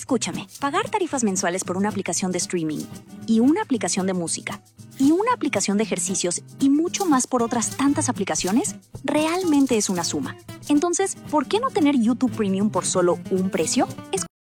Escúchame, pagar tarifas mensuales por una aplicación de streaming y una aplicación de música y una aplicación de ejercicios y mucho más por otras tantas aplicaciones realmente es una suma. Entonces, ¿por qué no tener YouTube Premium por solo un precio?